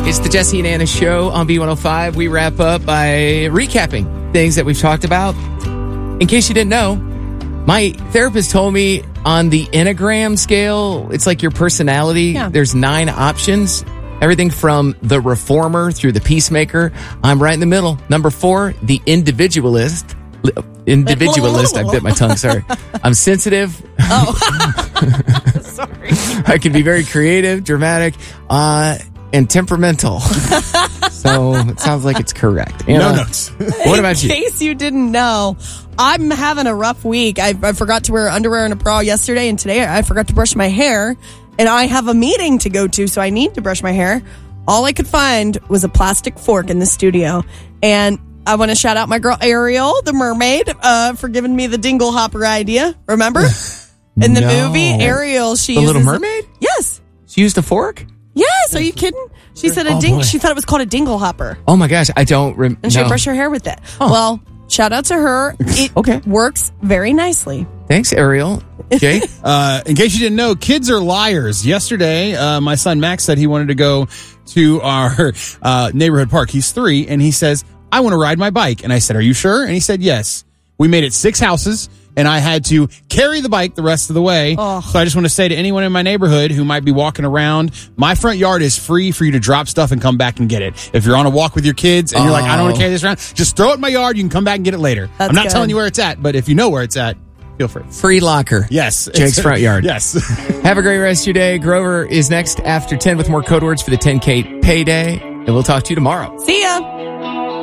It's the Jesse and Anna Show on B105. We wrap up by recapping things that we've talked about. In case you didn't know, my therapist told me on the Enneagram scale, it's like your personality. Yeah. There's 9 options. Everything from the reformer through the peacemaker. I'm right in the middle. Number 4, the individualist. I bit my tongue, sorry. I'm sensitive. Oh, sorry. I can be very creative, dramatic, and temperamental. So it sounds like it's correct. Anna, No notes. What about you? In case you didn't know, I'm having a rough week. I forgot to wear underwear and a bra yesterday, and today I forgot to brush my hair. And I have a meeting to go to, so I need to brush my hair. All I could find was a plastic fork in the studio. And I want to shout out my girl Ariel, the mermaid, for giving me the dingle hopper idea. Remember? In the movie, Ariel, she The uses Little Mermaid? Yes. She used a fork? Yes. Are you kidding? She said boy. she thought it was called a dingle hopper. Oh my gosh, I don't remember. And she would brush her hair with it. Well, shout out to her. It Okay. works very nicely. Thanks, Ariel. Jay? In case you didn't know, kids are liars. Yesterday, my son Max said he wanted to go to our neighborhood park. He's 3, and he says, I want to ride my bike. And I said, are you sure? And he said, yes. We made it 6 houses, and I had to carry the bike the rest of the way. Oh. So I just want to say to anyone in my neighborhood who might be walking around, my front yard is free for you to drop stuff and come back and get it. If you're on a walk with your kids and you're like, I don't want to carry this around, just throw it in my yard. You can come back and get it later. That's I'm not good. telling you where it's at, but if you know where it's at, feel free. Free locker. Yes. Jake's front yard. Yes. Have a great rest of your day. Grover is next after 10 with more code words for the 10K payday. And we'll talk to you tomorrow. See ya.